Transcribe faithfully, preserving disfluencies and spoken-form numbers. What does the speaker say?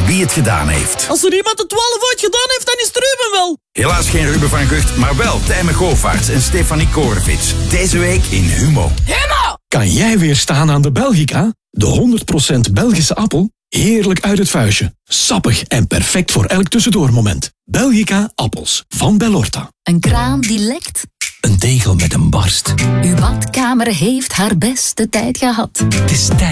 wie het gedaan heeft. Als er iemand het twaalf ooit gedaan heeft, dan is het Ruben wel. Helaas geen Ruben van Gucht, maar wel Tijmen Govaerts en Stefanie Korevits. Deze week in Humo. Humo! Kan jij weer staan aan de Belgica? De honderd procent Belgische appel? Heerlijk uit het vuistje. Sappig en perfect voor elk tussendoormoment. Belgica appels van Bellorta. Een kraan die lekt. Een tegel met een barst. Uw badkamer heeft haar beste tijd gehad. Het is tijd